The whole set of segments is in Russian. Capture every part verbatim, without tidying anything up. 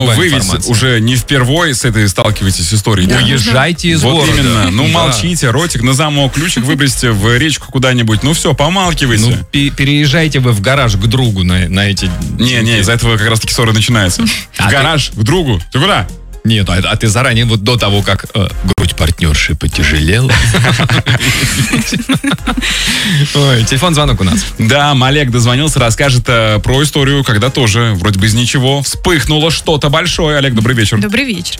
Вы ведь уже не впервой с этой сталкиваетесь историей. Да. Уезжайте из вот города. именно. Ну, да. молчите, ротик на замок, ключик выбросьте в речку куда-нибудь. Ну, все, помалкивайте. Ну, переезжайте вы в гараж к другу на, на эти... Не-не, из-за этого как раз-таки ссора начинается. В гараж, к другу. Ты куда? Нет, а, а ты заранее, вот до того, как э, грудь партнерши потяжелела. Ой, телефон, звонок у нас. Да, Олег дозвонился, расскажет э, про историю, когда тоже вроде бы из ничего вспыхнуло что-то большое. Олег, добрый вечер. Добрый вечер.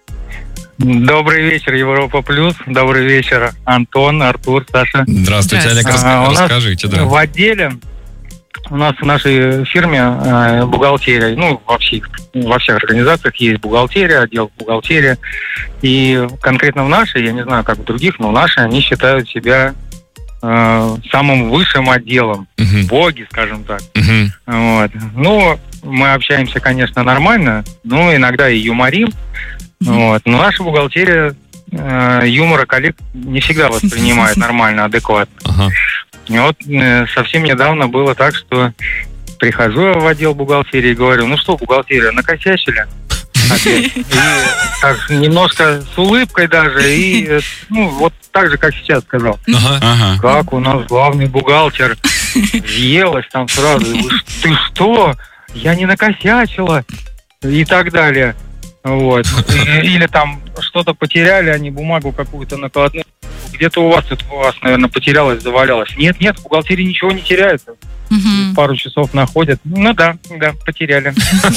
Добрый вечер, Европа Плюс. Добрый вечер, Антон, Артур, Саша. Здравствуйте, Олег, рас- А, у нас расскажите. Да. В отделе у нас в нашей фирме э, бухгалтерия, ну, вообще, во всех организациях есть бухгалтерия, отдел бухгалтерия. И конкретно в нашей, я не знаю, как в других, но в нашей они считают себя э, самым высшим отделом. Мгм. Боги, скажем так. Мгм. Вот. Ну, мы общаемся, конечно, нормально, но иногда и юморим. Вот. Но наша бухгалтерия э, юмора коллег не всегда воспринимает нормально, адекватно. Ага. И вот э, совсем недавно было так, что прихожу я в отдел бухгалтерии и говорю, ну что, бухгалтерия, накосячили? Опять. И так немножко с улыбкой даже, и э, ну, вот так же, как сейчас сказал. Ага. Ага. Как у нас главный бухгалтер въелась там сразу. Вы ш- Ты что? Я не накосячила. И так далее. Вот. И- Или там что-то потеряли, они бумагу какую-то накладную. Где-то у вас тут у вас, наверное, потерялось, завалялось. Нет, нет, в бухгалтерии ничего не теряется. Мгм. Пару часов находят. Ну да, да, потеряли.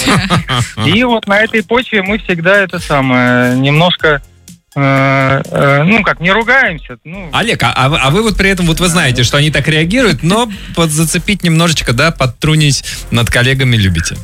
И вот на этой почве мы всегда это самое, немножко, э, э, ну как, не ругаемся. Ну, Олег, а, а вы- а вы вот при этом, вот вы знаете, что они так реагируют, но подзацепить немножечко, да, подтрунить над коллегами любите.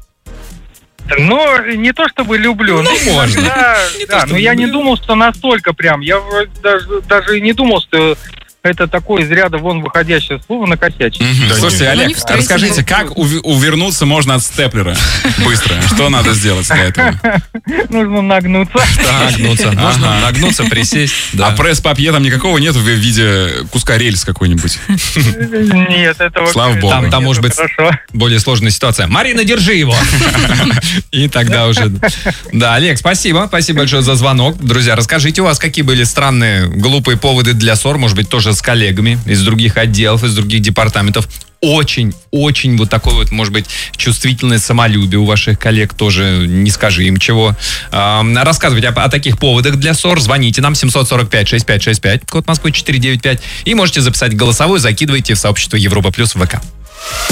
Ну, не то чтобы люблю. Ну, но можно. иногда, Не то да, чтобы но я не люблю. думал, что настолько прям. Я вроде даже, даже и не думал, что это такое из ряда вон выходящее слово накосячить. Мгм. Да Слушайте, нет. Ну, Олег, не в стрессе расскажите, был. как ув- увернуться можно от степлера быстро? Что надо сделать для этого? Нужно нагнуться. Нагнуться. Можно Ага. нагнуться, присесть. Да. А пресс-папье там никакого нет в виде куска рельс какой-нибудь? Нет, этого Слава богу. Там- там нет, может быть- хорошо. Более сложная ситуация. Марина, держи его. И тогда уже... Да, Олег, спасибо. Спасибо большое за звонок. Друзья, расскажите, у вас какие были странные, глупые поводы для ссор, может быть, тоже с коллегами из других отделов, из других департаментов. Очень, очень вот такое вот, может быть, чувствительное самолюбие у ваших коллег тоже, не скажи им чего. А, рассказывайте о, о таких поводах для ссор. Звоните нам семьсот сорок пять шестьдесят пять шестьдесят пять, код Москвы четыреста девяносто пять. И можете записать голосовой, закидывайте в сообщество Европа Плюс в ВК.